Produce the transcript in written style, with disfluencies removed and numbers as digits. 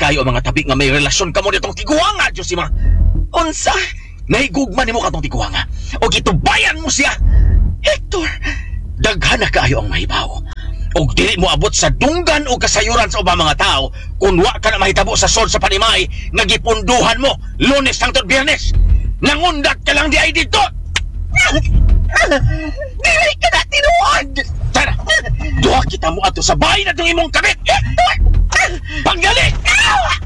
kayo ang mga tabi nga may relasyon ka mo nitong tiguanga, Josima. Unsa? Nahigugman nimo katong tiguanga. O gitubayan mo siya. Hector! Daghan na kaayo ang mahibaw. Og dili mo abot sa dunggan o kasayuran sa ubang mga tao kung wa ka na mahitabo sa sod sa panimay nga gipunduhan mo Lunes hangtod Biyernes. Nangundat ka lang di ay dito. Dili ka na tinuod! Tara, duha kita mo ato sa bahay na itong imong kabit. Panggali!